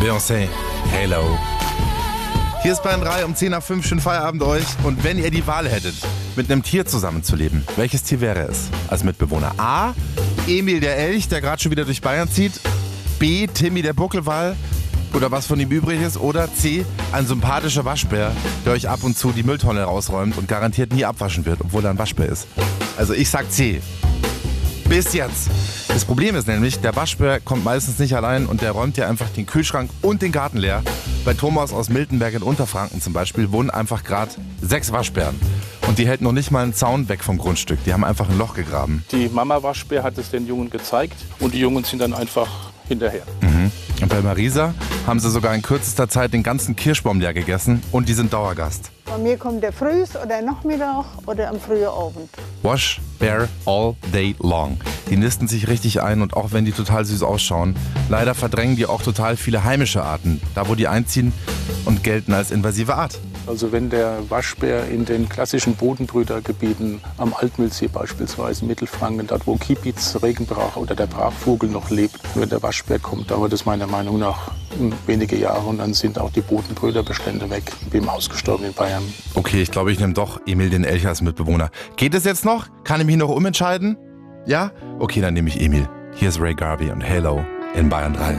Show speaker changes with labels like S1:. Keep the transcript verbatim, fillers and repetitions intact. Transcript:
S1: Beyoncé, Halo. Hier ist Bayern drei um zehn nach fünf, schönen Feierabend euch. Und wenn ihr die Wahl hättet, mit einem Tier zusammenzuleben, welches Tier wäre es als Mitbewohner? A. Emil der Elch, der gerade schon wieder durch Bayern zieht. B. Timmy der Buckelwal oder was von ihm übrig ist. Oder C. Ein sympathischer Waschbär, der euch ab und zu die Mülltonne rausräumt und garantiert nie abwaschen wird, obwohl er ein Waschbär ist. Also ich sag C. Bis jetzt. Das Problem ist nämlich, der Waschbär kommt meistens nicht allein und der räumt ja einfach den Kühlschrank und den Garten leer. Bei Thomas aus Miltenberg in Unterfranken zum Beispiel wohnen einfach gerade sechs Waschbären. Und die hält noch nicht mal einen Zaun weg vom Grundstück. Die haben einfach ein Loch gegraben.
S2: Die Mama Waschbär hat es den Jungen gezeigt und die Jungen sind dann einfach hinterher.
S1: Mhm. Und bei Marisa haben sie sogar in kürzester Zeit den ganzen Kirschbaum leer gegessen und die sind Dauergast.
S3: Bei mir kommt der früh oder Nachmittag oder am frühen Abend.
S1: Wash Bear all day long. Die nisten sich richtig ein und auch wenn die total süß ausschauen, leider verdrängen die auch total viele heimische Arten, da wo die einziehen und gelten als invasive Art.
S2: Also wenn der Waschbär in den klassischen Bodenbrütergebieten am Altmühlsee beispielsweise, Mittelfranken, dort wo Kiebitz, Regenbrach oder der Brachvogel noch lebt, wenn der Waschbär kommt, dauert es meiner Meinung nach wenige Jahre und dann sind auch die Bodenbrüterbestände weg, wie im ausgestorben in Bayern.
S1: Okay, ich glaube, ich nehme doch Emil den Elch als Mitbewohner. Geht es jetzt noch? Kann ich mich noch umentscheiden? Ja? Okay, dann nehme ich Emil. Hier ist Ray Garvey und Halo in Bayern drei.